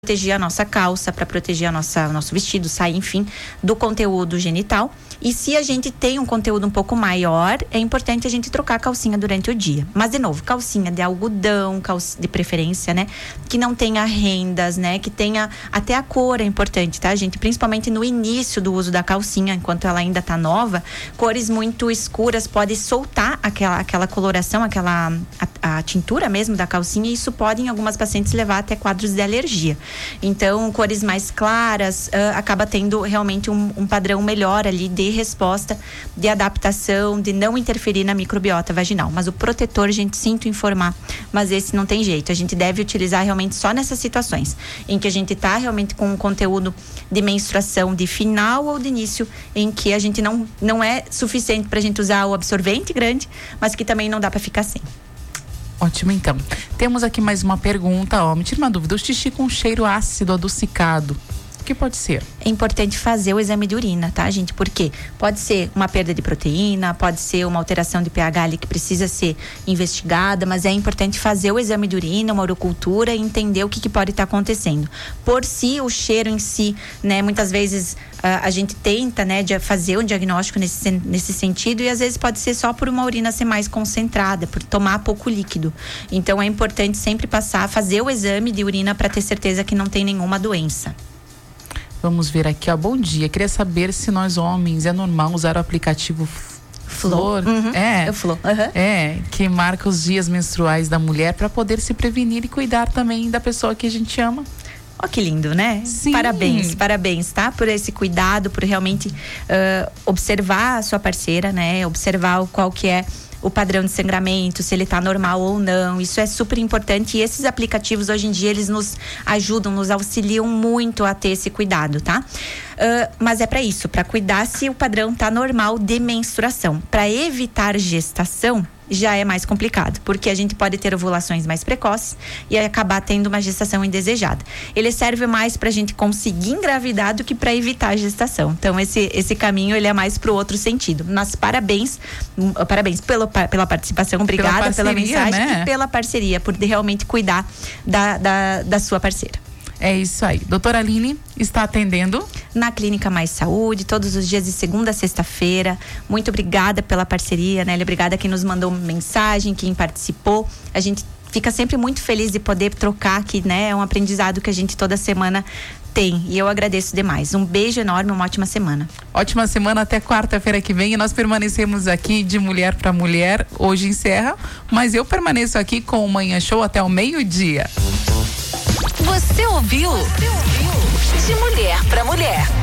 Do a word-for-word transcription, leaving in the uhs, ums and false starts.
proteger a nossa calça, para proteger a nossa, o nosso vestido, saia, enfim, do conteúdo genital. E se a gente tem um conteúdo um pouco maior, é importante a gente trocar a calcinha durante o dia. Mas, de novo, calcinha de algodão, calcinha de preferência, né? Que não tenha rendas, né? Que tenha, até a cor é importante, tá, gente? Principalmente no início do uso da calcinha, enquanto ela ainda tá nova, cores muito escuras podem soltar aquela, aquela coloração, aquela, a, a tintura mesmo da calcinha, e isso pode, em algumas pacientes, levar até quadros de alergia. Então, cores mais claras, uh, acaba tendo realmente um, um padrão melhor ali de resposta, de adaptação, de não interferir na microbiota vaginal. Mas o protetor, a gente sinto informar, mas esse não tem jeito. A gente deve utilizar realmente só nessas situações em que a gente tá realmente com um conteúdo de menstruação de final ou de início, em que a gente não, não é suficiente pra gente usar o absorvente grande, mas que também não dá pra ficar sem. Ótimo, então. Temos aqui mais uma pergunta, ó. Me tira uma dúvida. O xixi com cheiro ácido adocicado, o que pode ser? É importante fazer o exame de urina, tá, gente? Porque pode ser uma perda de proteína, pode ser uma alteração de pH ali que precisa ser investigada, mas é importante fazer o exame de urina, uma urocultura, e entender o que, que pode estar acontecendo. Por si, o cheiro em si, né, muitas vezes a, a gente tenta, né, de fazer um diagnóstico nesse, nesse sentido, e às vezes pode ser só por uma urina ser mais concentrada, por tomar pouco líquido. Então é importante sempre passar, fazer o exame de urina para ter certeza que não tem nenhuma doença. Vamos ver aqui, ó. Bom dia. Queria saber se nós homens é normal usar o aplicativo Flor. Uhum. É. O Flor. Uhum. É, que marca os dias menstruais da mulher para poder se prevenir e cuidar também da pessoa que a gente ama. Ó, que lindo, né? Sim. Parabéns, parabéns, tá? Por esse cuidado, por realmente uh, observar a sua parceira, né? Observar qual que é o padrão de sangramento, se ele tá normal ou não. Isso é super importante, e esses aplicativos hoje em dia eles nos ajudam, nos auxiliam muito a ter esse cuidado, tá? Uh, mas é para isso, para cuidar se o padrão tá normal de menstruação. Para evitar gestação, já é mais complicado, porque a gente pode ter ovulações mais precoces e acabar tendo uma gestação indesejada. Ele serve mais pra gente conseguir engravidar do que para evitar a gestação. Então esse, esse caminho, ele é mais pro outro sentido. Mas parabéns, parabéns pelo, pela participação, obrigada pela, parceria, pela mensagem, né? E pela parceria, por realmente cuidar da, da, da sua parceira. É isso aí. Doutora Aline está atendendo na Clínica Mais Saúde, todos os dias de segunda a sexta-feira. Muito obrigada pela parceria, né? Obrigada a quem nos mandou mensagem, quem participou. A gente fica sempre muito feliz de poder trocar aqui, né? É um aprendizado que a gente toda semana tem, e eu agradeço demais. Um beijo enorme, uma ótima semana. Ótima semana, até quarta-feira que vem, e nós permanecemos aqui de mulher para mulher. Hoje encerra, mas eu permaneço aqui com o Manhã Show até o meio-dia. Você ouviu? Você ouviu? De mulher para mulher.